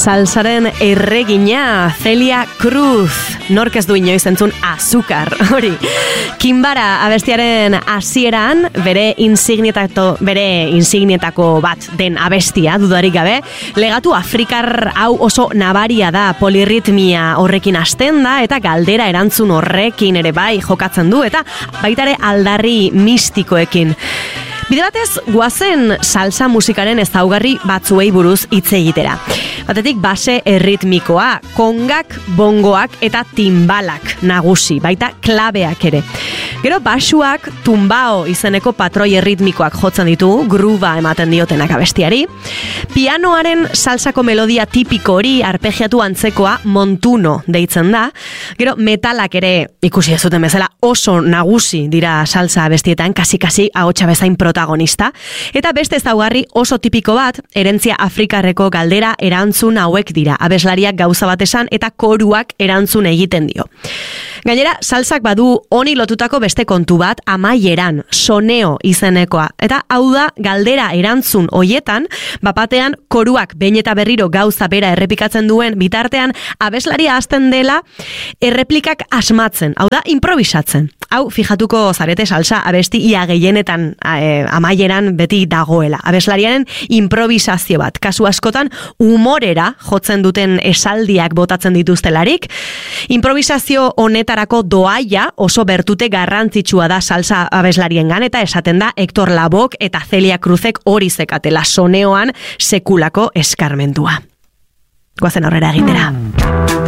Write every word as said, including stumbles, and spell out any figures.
salsaren erregina, Celia Cruz. Nork ez du inoiz entzun azukar, hori. Kimbara abestiaren hasieran bere insignietako, bere insignietako bat den abestia, dudarik gabe, legatu afrikar hau oso nabaria da, polirritmia horrekin hasten da, eta galdera erantzun horrekin ere bai jokatzen du, eta baitare aldarri mistikoekin. Bide batez, guazen salsa musikaren ezaugarri batzuei buruz hitz egitera. Batetik base erritmikoa, kongak, bongoak eta timbalak nagusi, baita klabeak ere. Gero basuak tumbao izeneko patroi erritmikoak jotzen ditu, gruba ematen diotenak abestiari. Pianoaren salsako melodia tipiko hori arpegiatu antzekoa montuno deitzen da. Gero metalak ere ikusi ez duten bezala oso nagusi dira salsa abestietan, kasi-kasi ahotsa bezain protagonista. Eta beste ezaugarri oso tipiko bat, herentzia afrikarreko galdera erantzun hauek dira. Abeslariak gauza bat esan eta koruak erantzun egiten dio. Gainera, salsak badu honi lotutako beste kontu bat amaieran, soneo izenekoa. Eta hau da, galdera erantzun hoietan, bapatean koruak behin eta berriro gauza bera errepikatzen duen bitartean, abeslaria hasten dela erreplikak asmatzen, hau da, improvisatzen. Hau, fijatuko zarete salsa abesti ia gehienetan eh, amaieran beti dagoela. Abeslariaren improvisazio bat. Kasu askotan, humorera jotzen duten esaldiak botatzen dituztelarik. Improvisazio honetarako doaia oso bertute garrantzitsua da salsa abeslariengan, eta esaten da Hector Lavoe eta Celia Cruzek hori zekatela soneoan sekulako eskarmentua. Goazen aurrera egitera.